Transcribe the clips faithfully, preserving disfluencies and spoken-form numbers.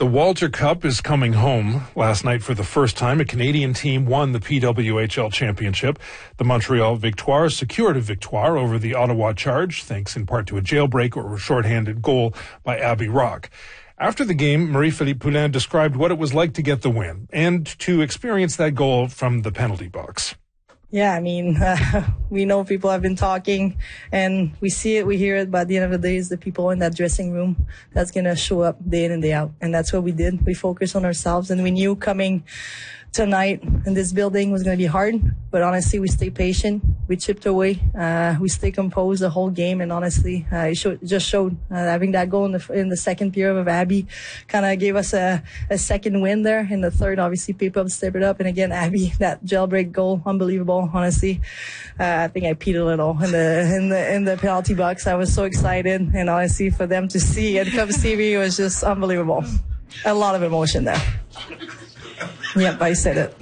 The Walter Cup is coming home. Last night, for the first time, a Canadian team won the P W H L championship. The Montreal Victoire secured a victoire over the Ottawa Charge, thanks in part to a jailbreak or a shorthanded goal by Abby Rock. After the game, Marie-Philippe Poulin described what it was like to get the win and to experience that goal from the penalty box. Yeah, I mean, uh, we know people have been talking, and we see it, we hear it, but at the end of the day, it's the people in that dressing room that's going to show up day in and day out. And that's what we did. We focused on ourselves, and we knew coming tonight in this building was going to be hard, but honestly, we stayed patient. We chipped away. Uh, we stayed composed the whole game, and honestly, uh, it, showed, it just showed uh, having that goal in the in the second period of Abby kind of gave us a, a second win there. In the third, obviously, P-Pub stepped it up, and again, Abby, that jailbreak goal, unbelievable. Honestly, uh, I think I peed a little in the in the in the penalty box. I was so excited, and honestly, for them to see and come see me, it was just unbelievable. A lot of emotion there. Yep, I said it.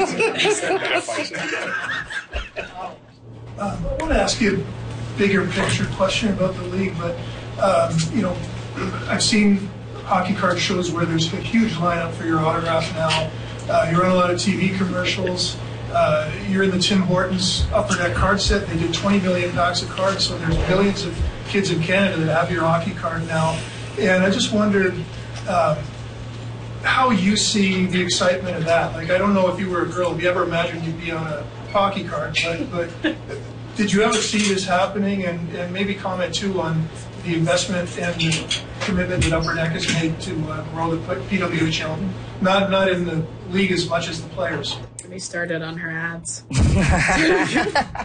um, I want to ask you a bigger picture question about the league, but um, you know, I've seen hockey card shows where there's a huge lineup for your autograph now. Uh, you're on a lot of T V commercials. Uh, you're in the Tim Hortons Upper Deck card set. They did twenty million packs of cards, so there's millions of kids in Canada that have your hockey card now. And I just wondered uh, how you see the excitement of that. Like, I don't know if you were a girl, if you ever imagined you'd be on a hockey card, but, but did you ever see this happening? And, and maybe comment, too, on the investment and the commitment that Upper Deck has made to uh, grow the P W H L, not, not in the league as much as the players. We started on her ads. uh,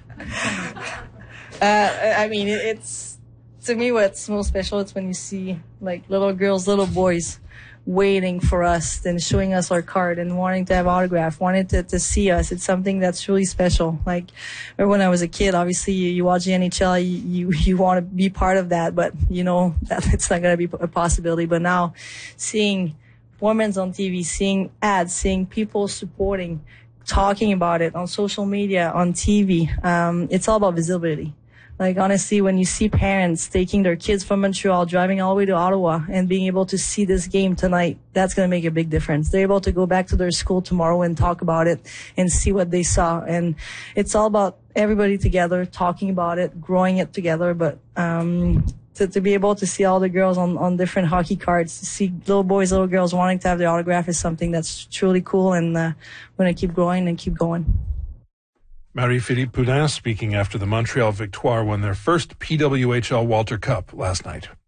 I mean, it's, to me, what's most special is when you see, like, little girls, little boys waiting for us and showing us our card and wanting to have autograph, wanting to, to see us. It's something that's really special. Like, remember when I was a kid, obviously you, you watch the N H L, you, you, you want to be part of that, but you know that it's not going to be a possibility. But now seeing women's on T V, seeing ads, seeing people supporting, talking about it on social media, on T V, um, it's all about visibility. Like, honestly, when you see parents taking their kids from Montreal, driving all the way to Ottawa, and being able to see this game tonight, that's going to make a big difference. They're able to go back to their school tomorrow and talk about it and see what they saw. And it's all about everybody together, talking about it, growing it together. But um to, to be able to see all the girls on, on different hockey cards, to see little boys, little girls wanting to have their autograph is something that's truly cool. And uh, we're going to keep growing and keep going. Marie-Philippe Poulin speaking after the Montreal Victoire won their first P W H L Walter Cup last night.